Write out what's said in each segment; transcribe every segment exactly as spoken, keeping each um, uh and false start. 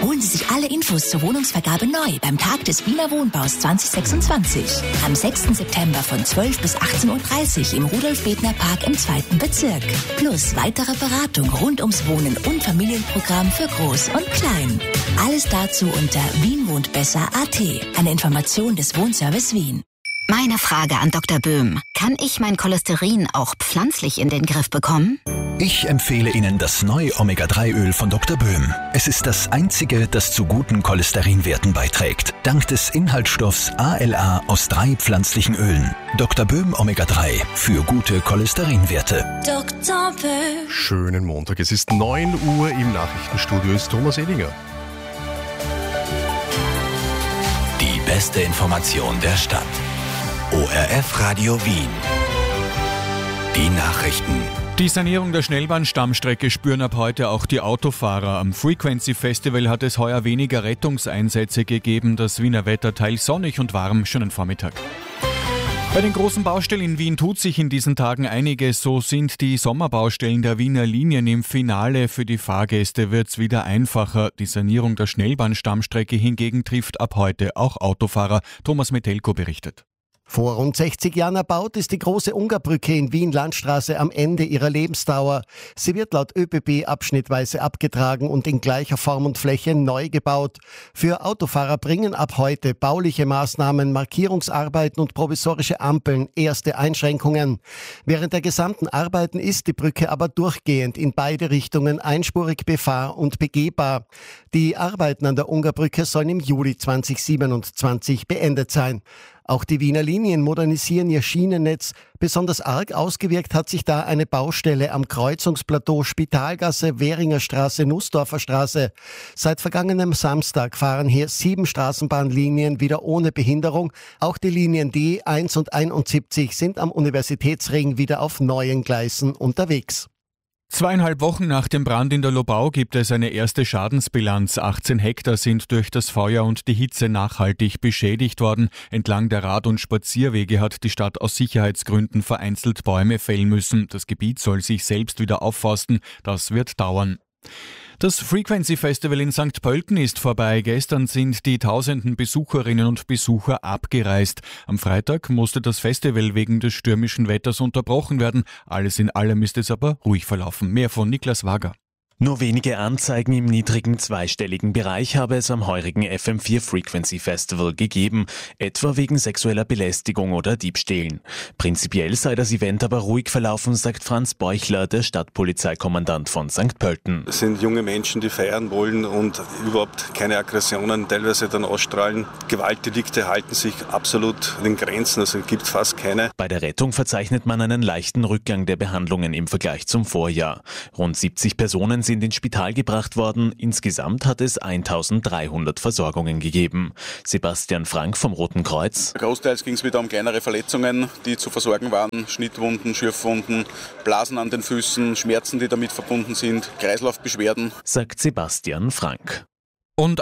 Holen Sie sich alle Infos zur Wohnungsvergabe neu beim Tag des Wiener Wohnbaus zwanzig sechsundzwanzig. Am sechsten September von zwölf bis achtzehn Uhr dreißig im Rudolf-Bedner-Park im zweiten Bezirk. Plus weitere Beratung rund ums Wohnen und Familienprogramm für Groß und Klein. Alles dazu unter wien wohnt besser punkt a t. Eine Information des Wohnservice Wien. Meine Frage an Doktor Böhm. Kann ich mein Cholesterin auch pflanzlich in den Griff bekommen? Ich empfehle Ihnen das neue Omega drei Öl von Doktor Böhm. Es ist das einzige, das zu guten Cholesterinwerten beiträgt. Dank des Inhaltsstoffs A L A aus drei pflanzlichen Ölen. Doktor Böhm Omega drei für gute Cholesterinwerte. Doktor Böhm. Schönen Montag. Es ist neun Uhr, im Nachrichtenstudio ist Thomas Edinger. Die beste Information der Stadt. O R F Radio Wien. Die Nachrichten. Die Sanierung der Schnellbahnstammstrecke spüren ab heute auch die Autofahrer. Am Frequency Festival hat es heuer weniger Rettungseinsätze gegeben. Das Wiener Wetter teils sonnig und warm. Schönen Vormittag. Bei den großen Baustellen in Wien tut sich in diesen Tagen einiges. So sind die Sommerbaustellen der Wiener Linien im Finale. Für die Fahrgäste wird es wieder einfacher. Die Sanierung der Schnellbahnstammstrecke hingegen trifft ab heute auch Autofahrer. Thomas Metelko berichtet. Vor rund sechzig Jahren erbaut ist die große Ungarbrücke in Wien-Landstraße am Ende ihrer Lebensdauer. Sie wird laut ÖBB abschnittweise abgetragen und in gleicher Form und Fläche neu gebaut. Für Autofahrer bringen ab heute bauliche Maßnahmen, Markierungsarbeiten und provisorische Ampeln erste Einschränkungen. Während der gesamten Arbeiten ist die Brücke aber durchgehend in beide Richtungen einspurig befahr- und begehbar. Die Arbeiten an der Ungarbrücke sollen im Juli zweitausendsiebenundzwanzig beendet sein. Auch die Wiener Linien modernisieren ihr Schienennetz. Besonders arg ausgewirkt hat sich da eine Baustelle am Kreuzungsplateau Spitalgasse, Währinger Straße, Nussdorfer Straße. Seit vergangenem Samstag fahren hier sieben Straßenbahnlinien wieder ohne Behinderung. Auch die Linien D eins und einundsiebzig sind am Universitätsring wieder auf neuen Gleisen unterwegs. Zweieinhalb Wochen nach dem Brand in der Lobau gibt es eine erste Schadensbilanz. achtzehn Hektar sind durch das Feuer und die Hitze nachhaltig beschädigt worden. Entlang der Rad- und Spazierwege hat die Stadt aus Sicherheitsgründen vereinzelt Bäume fällen müssen. Das Gebiet soll sich selbst wieder aufforsten. Das wird dauern. Das Frequency Festival in Sankt Pölten ist vorbei. Gestern sind die tausenden Besucherinnen und Besucher abgereist. Am Freitag musste das Festival wegen des stürmischen Wetters unterbrochen werden. Alles in allem ist es aber ruhig verlaufen. Mehr von Niklas Wager. Nur wenige Anzeigen im niedrigen zweistelligen Bereich habe es am heurigen F M vier Frequency Festival gegeben, etwa wegen sexueller Belästigung oder Diebstählen. Prinzipiell sei das Event aber ruhig verlaufen, sagt Franz Beuchler, der Stadtpolizeikommandant von Sankt Pölten. Es sind junge Menschen, die feiern wollen und überhaupt keine Aggressionen teilweise dann ausstrahlen. Gewaltdelikte halten sich absolut in Grenzen, also gibt es fast keine. Bei der Rettung verzeichnet man einen leichten Rückgang der Behandlungen im Vergleich zum Vorjahr. Rund siebzig Personen sind ins Spital gebracht worden. Insgesamt hat es eintausenddreihundert Versorgungen gegeben. Sebastian Frank vom Roten Kreuz. Großteils ging es wieder um kleinere Verletzungen, die zu versorgen waren. Schnittwunden, Schürfwunden, Blasen an den Füßen, Schmerzen, die damit verbunden sind, Kreislaufbeschwerden, sagt Sebastian Frank. Und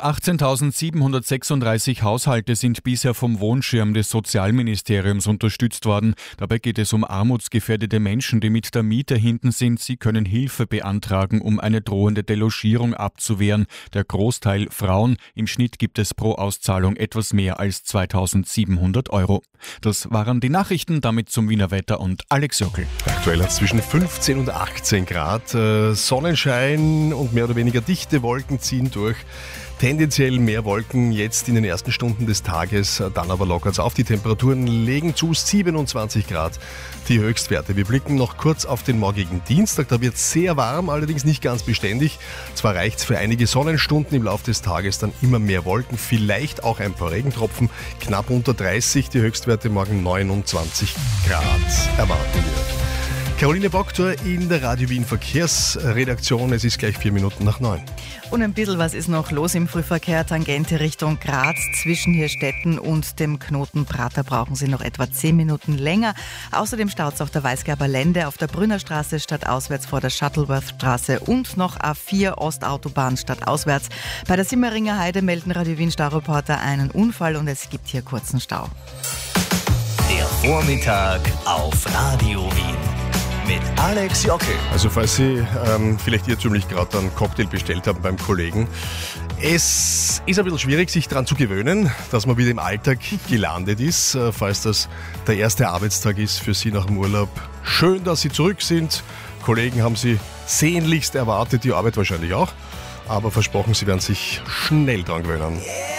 achtzehntausendsiebenhundertsechsunddreißig Haushalte sind bisher vom Wohnschirm des Sozialministeriums unterstützt worden. Dabei geht es um armutsgefährdete Menschen, die mit der Miete hinten sind. Sie können Hilfe beantragen, um eine drohende Delogierung abzuwehren. Der Großteil Frauen. Im Schnitt gibt es pro Auszahlung etwas mehr als zweitausendsiebenhundert Euro. Das waren die Nachrichten, damit zum Wiener Wetter und Alex Jockel. Aktuell hat es zwischen fünfzehn und achtzehn Grad. Äh, Sonnenschein und mehr oder weniger dichte Wolken ziehen durch. Tendenziell mehr Wolken jetzt in den ersten Stunden des Tages, dann aber lockert es auf. Die Temperaturen legen zu siebenundzwanzig Grad, die Höchstwerte. Wir blicken noch kurz auf den morgigen Dienstag. Da wird es sehr warm, allerdings nicht ganz beständig. Zwar reicht es für einige Sonnenstunden, im Laufe des Tages dann immer mehr Wolken, vielleicht auch ein paar Regentropfen. Knapp unter dreißig, die Höchstwerte morgen neunundzwanzig Grad erwarten wir. Caroline Boktor in der Radio Wien Verkehrsredaktion. Es ist gleich vier Minuten nach neun. Und ein bisschen was ist noch los im Frühverkehr. Tangente Richtung Graz zwischen Hirstetten und dem Knoten Prater brauchen Sie noch etwa zehn Minuten länger. Außerdem staut es auf der Weißgerber Lände, auf der Brünnerstraße stadtauswärts vor der Shuttleworth-Straße und noch A vier Ostautobahn stadtauswärts. Bei der Simmeringer Heide melden Radio Wien Staureporter einen Unfall und es gibt hier kurzen Stau. Der Vormittag auf Radio Wien. mit Alex Jockel. Also falls Sie ähm, vielleicht irrtümlich gerade einen Cocktail bestellt haben beim Kollegen, es ist ein bisschen schwierig, sich daran zu gewöhnen, dass man wieder im Alltag gelandet ist, äh, falls das der erste Arbeitstag ist für Sie nach dem Urlaub. Schön, dass Sie zurück sind. Kollegen haben Sie sehnlichst erwartet, die Arbeit wahrscheinlich auch. Aber versprochen, Sie werden sich schnell dran gewöhnen.